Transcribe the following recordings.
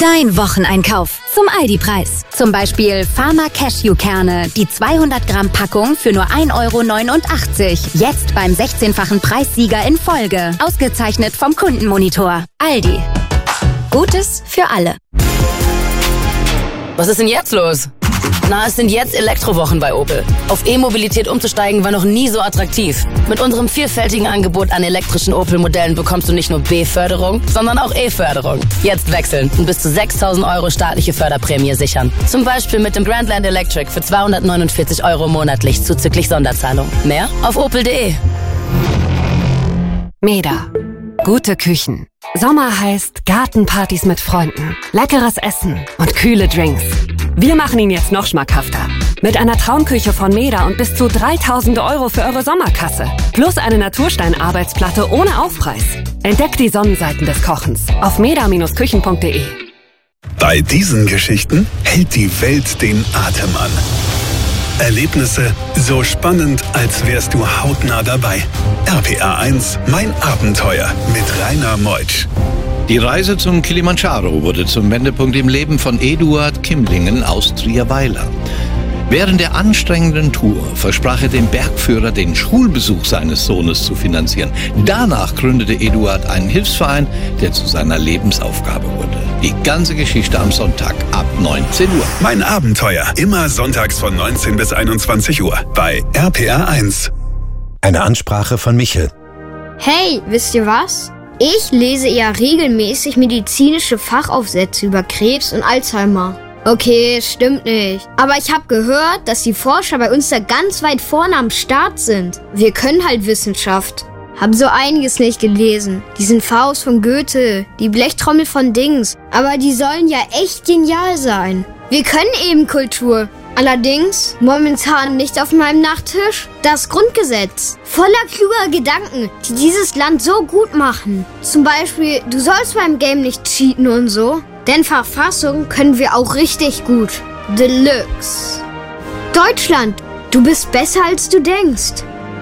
Dein Wocheneinkauf zum Aldi-Preis. Zum Beispiel Farmer Cashew-Kerne, die 200 Gramm Packung für nur 1,89 €. Jetzt beim 16-fachen Preissieger in Folge. Ausgezeichnet vom Kundenmonitor. Aldi. Gutes für alle. Was ist denn jetzt los? Na, es sind jetzt Elektrowochen bei Opel. Auf E-Mobilität umzusteigen war noch nie so attraktiv. Mit unserem vielfältigen Angebot an elektrischen Opel-Modellen bekommst du nicht nur B-Förderung, sondern auch E-Förderung. Jetzt wechseln und bis zu 6.000 € staatliche Förderprämie sichern. Zum Beispiel mit dem Grandland Electric für 249 € monatlich zuzüglich Sonderzahlung. Mehr auf opel.de. Meda. Gute Küchen. Sommer heißt Gartenpartys mit Freunden, leckeres Essen und kühle Drinks. Wir machen ihn jetzt noch schmackhafter. Mit einer Traumküche von Meda und bis zu 3.000 € für eure Sommerkasse. Plus eine Naturstein-Arbeitsplatte ohne Aufpreis. Entdeckt die Sonnenseiten des Kochens auf meda-küchen.de. Bei diesen Geschichten hält die Welt den Atem an. Erlebnisse so spannend, als wärst du hautnah dabei. RPA 1, mein Abenteuer mit Rainer Meutsch. Die Reise zum Kilimanjaro wurde zum Wendepunkt im Leben von Eduard Kimlingen aus Trierweiler. Während der anstrengenden Tour versprach er dem Bergführer, den Schulbesuch seines Sohnes zu finanzieren. Danach gründete Eduard einen Hilfsverein, der zu seiner Lebensaufgabe wurde. Die ganze Geschichte am Sonntag ab 19 Uhr. Mein Abenteuer, immer sonntags von 19 bis 21 Uhr bei RPA 1. Eine Ansprache von Michel. Hey, wisst ihr was? Ich lese eher regelmäßig medizinische Fachaufsätze über Krebs und Alzheimer. Okay, stimmt nicht. Aber ich habe gehört, dass die Forscher bei uns da ganz weit vorne am Start sind. Wir können halt Wissenschaft. Hab so einiges nicht gelesen. Diesen Faust von Goethe, die Blechtrommel von Dings. Aber die sollen ja echt genial sein. Wir können eben Kultur. Allerdings momentan nicht auf meinem Nachttisch das Grundgesetz. Voller kluger Gedanken, die dieses Land so gut machen. Zum Beispiel, du sollst beim Game nicht cheaten und so. Denn Verfassung können wir auch richtig gut. Deluxe. Deutschland, du bist besser als du denkst.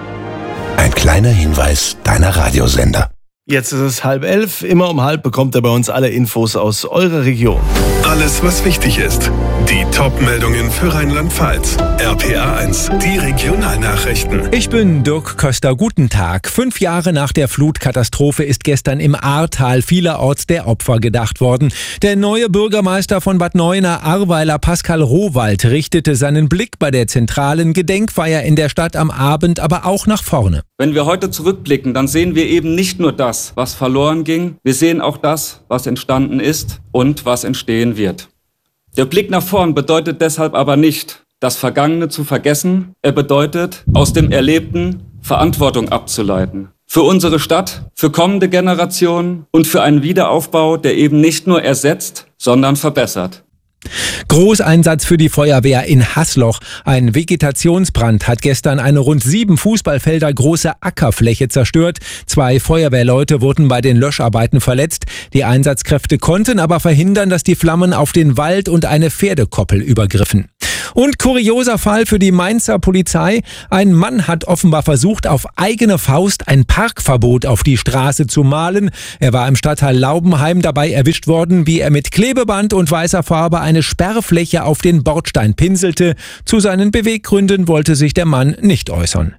Ein kleiner Hinweis deiner Radiosender. Jetzt ist es 10:30. Immer um 10:30 bekommt ihr bei uns alle Infos aus eurer Region. Alles, was wichtig ist. Die Top-Meldungen für Rheinland-Pfalz. RPA 1, die Regionalnachrichten. Ich bin Dirk Köster. Guten Tag. 5 Jahre nach der Flutkatastrophe ist gestern im Ahrtal vielerorts der Opfer gedacht worden. Der neue Bürgermeister von Bad Neuenahr-Ahrweiler, Pascal Rohwald, richtete seinen Blick bei der zentralen Gedenkfeier in der Stadt am Abend aber auch nach vorne. Wenn wir heute zurückblicken, dann sehen wir eben nicht nur das, was verloren ging. Wir sehen auch das, was entstanden ist und was entstehen wird. Der Blick nach vorn bedeutet deshalb aber nicht, das Vergangene zu vergessen. Er bedeutet, aus dem Erlebten Verantwortung abzuleiten. Für unsere Stadt, für kommende Generationen und für einen Wiederaufbau, der eben nicht nur ersetzt, sondern verbessert. Großeinsatz für die Feuerwehr in Haßloch. Ein Vegetationsbrand hat gestern eine rund 7 Fußballfelder große Ackerfläche zerstört. 2 Feuerwehrleute wurden bei den Löscharbeiten verletzt. Die Einsatzkräfte konnten aber verhindern, dass die Flammen auf den Wald und eine Pferdekoppel übergriffen. Und kurioser Fall für die Mainzer Polizei. Ein Mann hat offenbar versucht, auf eigene Faust ein Parkverbot auf die Straße zu malen. Er war im Stadtteil Laubenheim dabei erwischt worden, wie er mit Klebeband und weißer Farbe eine Sperrfläche auf den Bordstein pinselte. Zu seinen Beweggründen wollte sich der Mann nicht äußern.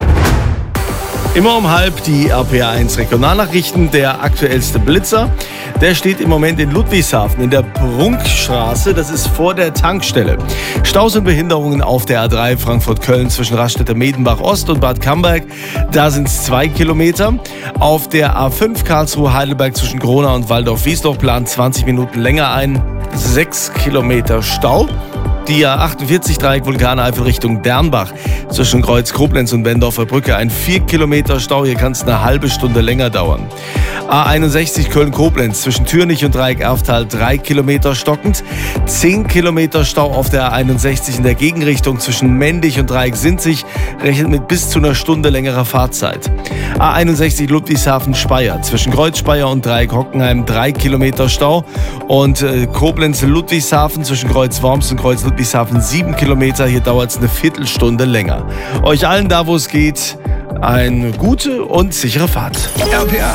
Immer um 10:30 die RPA 1 Regionalnachrichten. Der aktuellste Blitzer, der steht im Moment in Ludwigshafen in der Prunkstraße. Das ist vor der Tankstelle. Staus und Behinderungen auf der A3 Frankfurt-Köln zwischen Raststätte-Medenbach-Ost und Bad Camberg. Da sind es 2 Kilometer. Auf der A5 Karlsruhe-Heidelberg zwischen Gronau und Waldorf-Wiesloch plant 20 Minuten länger ein. 6 Kilometer Stau. Die A48 Dreieck Vulkaneifel Richtung Dernbach zwischen Kreuz Koblenz und Bendorfer Brücke ein 4 Kilometer Stau. Hier kann es eine halbe Stunde länger dauern. A61 Köln-Koblenz zwischen Türnich und Dreieck Erftal 3 Kilometer stockend. 10 Kilometer Stau auf der A61 in der Gegenrichtung zwischen Mendig und Dreieck Sinzig. Rechnet mit bis zu einer Stunde längerer Fahrzeit. A61 Ludwigshafen-Speyer zwischen Kreuz-Speyer und Dreieck Hockenheim 3 Kilometer Stau. Und Koblenz-Ludwigshafen zwischen Kreuz Worms und Kreuz Ludwigshafen 7 Kilometer. Hier dauert es eine Viertelstunde länger. Euch allen da, wo es geht, eine gute und sichere Fahrt. RPA